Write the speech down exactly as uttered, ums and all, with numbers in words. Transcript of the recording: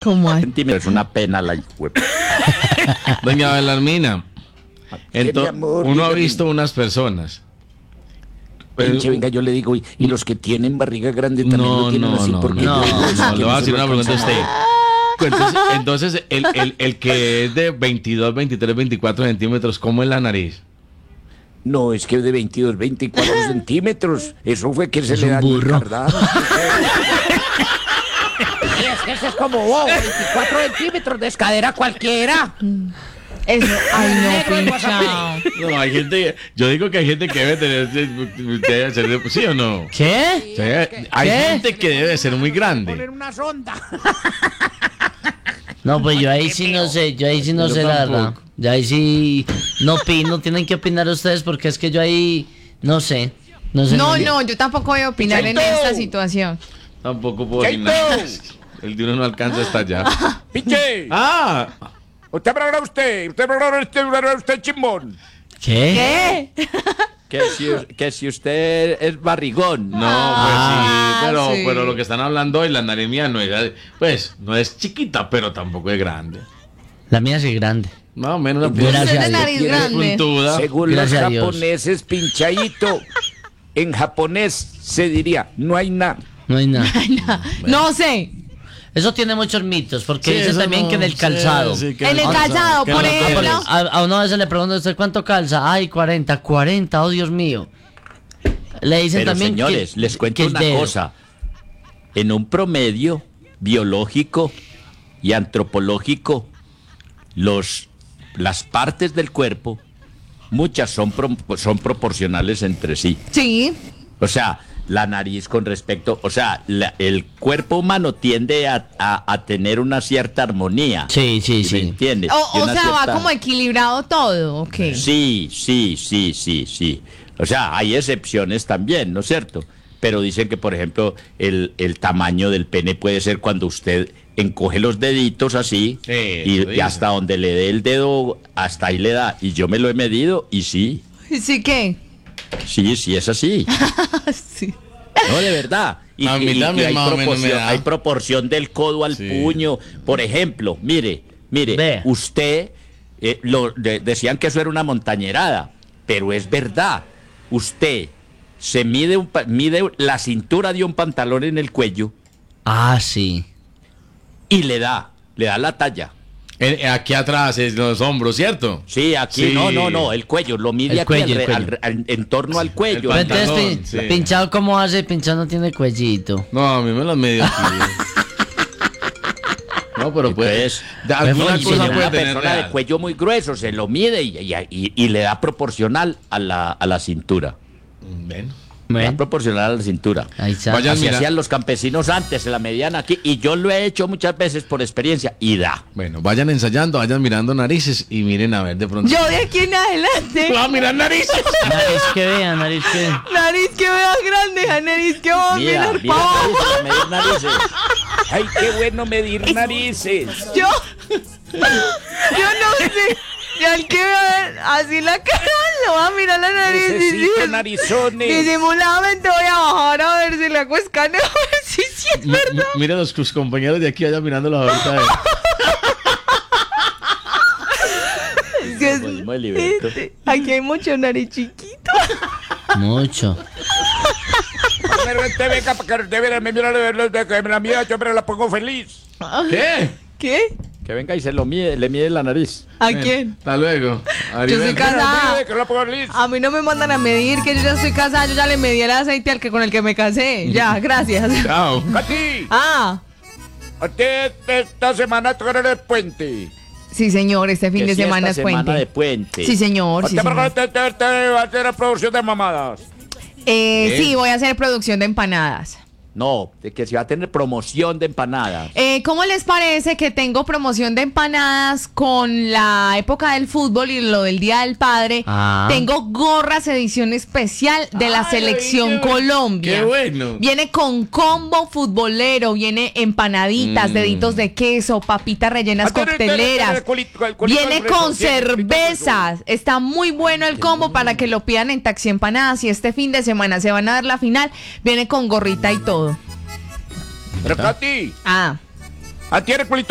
¿Cómo así? Centímetros, es una pena la web. Doña Belarmina, ento- mi amor, uno ha dígame. visto unas personas. Pero- Pinche, venga, yo le digo, y, y los que tienen barriga grande también no, lo tienen no, así, no, porque no, yo- no, es no, que le voy a se decir lo una pregunta a alcanzan. usted. Entonces, entonces el, el, el que es de veintidós, veintitrés, veinticuatro centímetros, ¿cómo es la nariz? No, es que de veintidós, veinticuatro centímetros. Eso fue que se Es le un dañó el burro. cardán. Sí, es que eso es como vos, veinticuatro centímetros de escadera cualquiera. Eso, ay Negro no, el pinchao. No, hay gente, yo digo que hay gente que debe tener, debe ser, de- ¿sí o no? ¿Qué? O sea, hay ¿Qué? gente que debe ser muy grande. Poner una sonda. No, pues yo ahí sí no sé, yo ahí sí no Yo sé la tampoco. verdad. Yo ahí sí no opino, tienen que opinar ustedes porque es que yo ahí no sé. No sé. No, no, yo tampoco voy a opinar en Chaito. esta situación. Tampoco puedo Chaito. opinar. El de uno no alcanza hasta allá. ¡Pinche! Ah, ¿Usted programa usted? ¿Usted programa usted? ¿Usted, usted chimbón? ¿Qué? ¿Qué? Que si, que si usted es barrigón. no, Ah, pues sí, pero, sí. pero lo que están hablando hoy, la nariz mía no es, pues, no es chiquita, pero tampoco es grande. La mía sí es grande. Más o menos la Gracias Usted a de Dios. nariz grande. puntuda. Según Gracias a los Dios. japoneses, pinchadito, en japonés se diría, no hay nada. No hay nada. No sé. Eso tiene muchos mitos, porque Sí, dicen eso también no- que en el sí, calzado. sí, que En el calzado, calzado, que por la- ejemplo. A, a uno a veces le preguntan, ¿usted cuánto calza? Ay, cuarenta, cuarenta, oh Dios mío. Le dicen Pero también señores, que, les cuento que el una dedo. cosa. En un promedio biológico y antropológico, los, las partes del cuerpo, muchas son, pro- son proporcionales entre sí. Sí. O sea, la nariz con respecto, o sea, la- el cuerpo humano tiende a, a- a tener una cierta armonía. Sí, sí, ¿Me sí. entiendes? O, Y o una sea, va cierta- como equilibrado todo, ok. Sí, sí, sí, sí, sí. O sea, hay excepciones también, ¿no es cierto? Pero dicen que, por ejemplo, el, el tamaño del pene puede ser cuando usted encoge los deditos así Sí, y, eso y dicen. hasta donde le dé el dedo, hasta ahí le da. Y yo me lo he medido y sí, ¿Sí qué? sí, sí es así. Sí. No, de verdad. Y, A mí y- y también hay, más o menos me proporción, da. hay proporción del codo al Sí. puño. Por ejemplo, mire, mire, Vea. usted, eh, lo, de- decían que eso era una montañerada, pero es verdad. Usted se mide, un, pa- mide la cintura de un pantalón en el cuello Ah, sí. y le da, le da la talla. En- aquí atrás es los hombros, ¿cierto? Sí, aquí, Sí. no, no, no, el cuello, lo mide El aquí cuello, el alre- cuello. al- al- en torno al cuello. Pero El entonces, pantalón, pin- sí. pinchado, ¿cómo hace? Pinchado no tiene cuellito. No, a mí me los medio aquí. No, pero pues, Entonces, de alguna pues, cosa señor, puede una tener persona de real. cuello muy grueso se lo mide y, y- y- y le da proporcional a la, a la cintura. Bueno. Le da Bueno, proporcional a la cintura. ahí está. Vaya- Así mira. hacían los campesinos antes, se la medían aquí, y yo lo he hecho muchas veces por experiencia, y da. Bueno, vayan ensayando, vayan mirando narices y miren a ver de pronto. Yo de aquí en adelante. ¡Va a mirar narices! Nariz que vea, nariz que vea. Nariz que vea grande, la nariz que va a Mira, mirar mira pa' abajo. narices, a medir narices. Ay, qué bueno medir narices. Yo, yo no sé. Y al que vea así la cara, le voy a mirar la nariz y Necesito si narizones. disimuladamente voy a bajar a ver si le hago escaneo, a ver si sí es M- verdad. m- Mira los tus compañeros de aquí allá mirándolos ahorita. eh. Es que es- Ponemos el libreto. este, aquí hay mucho nariz chiquito. Mucho. Pero usted venga para que usted vea, me mira la mía, yo me la pongo feliz. ¿Qué? ¿Qué? Que venga y se lo mide, le mide la nariz. ¿A Bueno, quién? Hasta luego. Yo Arriba. soy casada. Que la pongo feliz. A mí no me mandan a medir, que yo ya estoy casada, yo ya le medí el aceite al que con el que me casé. Ya, gracias. Chao. Katy, Ah, a usted esta semana toca el puente. sí señor, este fin Que de sí, semana esta es puente. semana de puente. Sí señor, sí ¿Usted señor. te, te, te va a hacer la producción de mamadas? Eh, sí, voy a hacer producción de empanadas. No, de que se va a tener promoción de empanadas. Eh, ¿Cómo les parece que tengo promoción de empanadas con la época del fútbol y lo del Día del Padre? Ah. Tengo gorras edición especial de la Ay, Selección qué- Colombia. qué bueno. Viene con combo futbolero, viene empanaditas, Mm. deditos de queso, papitas rellenas Ah, tiene- tiene- cocteleras. tiene el culito- el culito Viene grueso, con tiene el culito cervezas. Está muy bueno el combo para que lo pidan en Taxi Empanadas. Y este fin de semana se van a dar la final. Viene con gorrita y todo. Pero Katy, Ah. ¿a ti el culito